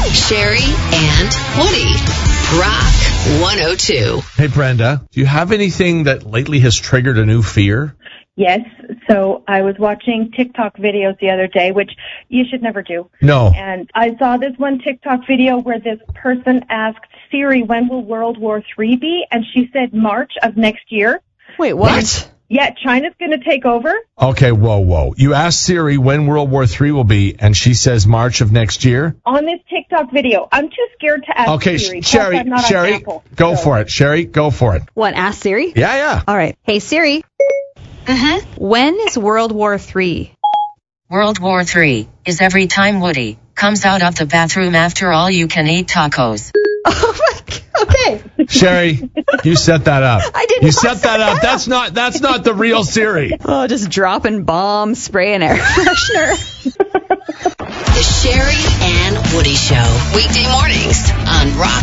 Sherry and Woody. Rock 102. Hey, Brenda, do you have anything that lately has triggered a new fear? Yes. So I was watching TikTok videos the other day, which you should never do. No. And I saw this one TikTok video where this person asked Siri, when will World War III be? And she said March of next year. Wait, what? Yeah, China's going to take over. Okay, whoa. You asked Siri when World War III will be, and she says March of next year? On this TikTok video. I'm too scared to ask Okay, Siri. Sherry, go for it. Sherry, go for it. What, ask Siri? Yeah. All right. Hey, Siri. When is World War III? World War III is every time Woody comes out of the bathroom after all-you-can-eat tacos. Oh, my God. Okay. Sherry, you set that up. I did You not set that up. That's not the real Siri. Oh, just dropping bombs, spraying air freshener. The Sherry and Woody Show. Weekday mornings on Rock